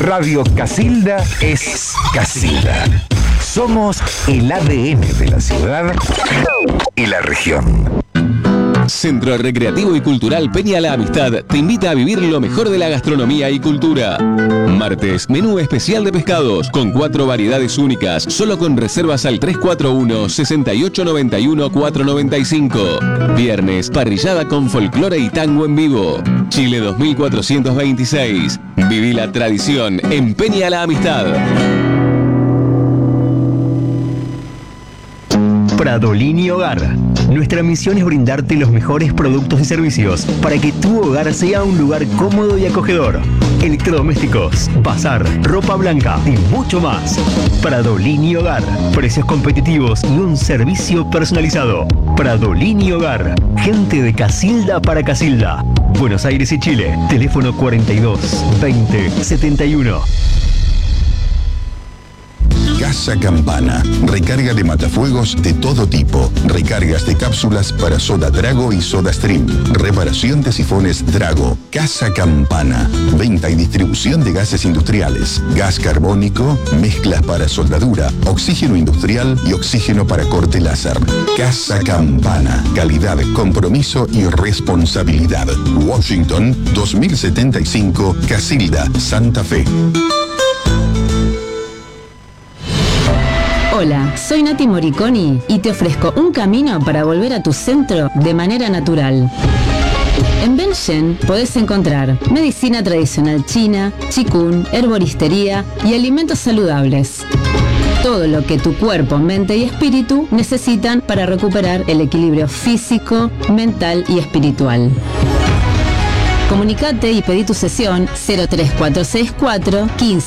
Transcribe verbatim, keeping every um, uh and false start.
Radio Casilda es Casilda. Somos el A D N de la ciudad y la región. Centro Recreativo y Cultural Peña La Amistad te invita a vivir lo mejor de la gastronomía y cultura. Martes, menú especial de pescados con cuatro variedades únicas, solo con reservas al tres cuatro uno, seis ocho nueve uno, cuatro nueve cinco. Viernes, parrillada con folclore y tango en vivo. Chile dos mil cuatrocientos veintiséis. Viví la tradición en Peña La Amistad. Pradolini Hogar. Nuestra misión es brindarte los mejores productos y servicios para que tu hogar sea un lugar cómodo y acogedor. Electrodomésticos, bazar, ropa blanca y mucho más. Pradolini Hogar. Precios competitivos y un servicio personalizado. Pradolini Hogar. Gente de Casilda para Casilda. Buenos Aires y Chile. Teléfono cuarenta y dos, veinte, setenta y uno. Casa Campana. Recarga de matafuegos de todo tipo. Recargas de cápsulas para Soda Drago y Soda Stream. Reparación de sifones Drago. Casa Campana. Venta y distribución de gases industriales. Gas carbónico, mezclas para soldadura, oxígeno industrial y oxígeno para corte láser. Casa Campana. Calidad, compromiso y responsabilidad. Washington, dos mil setenta y cinco, Casilda, Santa Fe. Hola, soy Nati Moriconi y te ofrezco un camino para volver a tu centro de manera natural. En Ben Shen podés encontrar medicina tradicional china, chikun, herboristería y alimentos saludables. Todo lo que tu cuerpo, mente y espíritu necesitan para recuperar el equilibrio físico, mental y espiritual. Comunicate y pedí tu sesión cero tres cuatro seis cuatro, quince